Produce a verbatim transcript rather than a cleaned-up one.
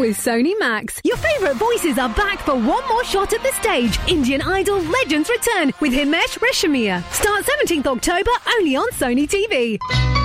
with Sony Max. Your favourite voices are back for one more shot at the stage. Indian Idol Legends return with Himesh Reshammiya. Start seventeenth October only on Sony T V.